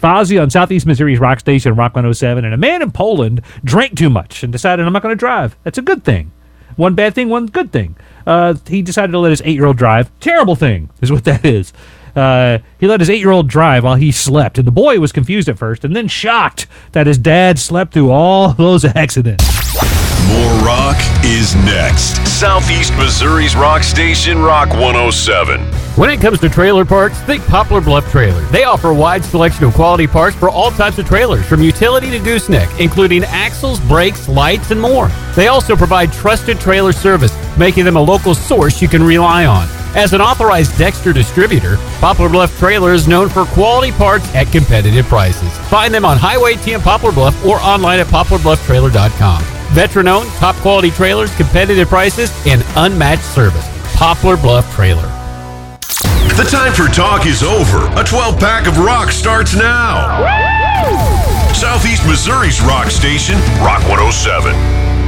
Fozzie on Southeast Missouri's rock station, Rock 107, and a man in Poland drank too much and decided, I'm not going to drive. That's a good thing. One bad thing, one good thing. He decided to let his 8-year-old drive. Terrible thing is what that is. He let his 8-year-old drive while he slept, and the boy was confused at first and then shocked that his dad slept through all those accidents. More rock is next. Southeast Missouri's rock station, Rock 107. When it comes to trailer parts, think Poplar Bluff Trailers. They offer a wide selection of quality parts for all types of trailers, from utility to gooseneck, including axles, brakes, lights, and more. They also provide trusted trailer service, making them a local source you can rely on. As an authorized Dexter distributor, Poplar Bluff Trailer is known for quality parts at competitive prices. Find them on Highway 10 Poplar Bluff or online at poplarblufftrailer.com. Veteran-owned, top-quality trailers, competitive prices, and unmatched service. Poplar Bluff Trailer. The time for talk is over. A 12-pack of rock starts now. Southeast Missouri's rock station, Rock 107.